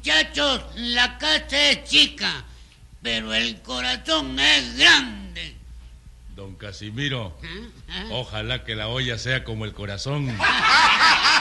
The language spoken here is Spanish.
Muchachos, la casa es chica, pero el corazón es grande. Don Casimiro, ojalá que la olla sea como el corazón.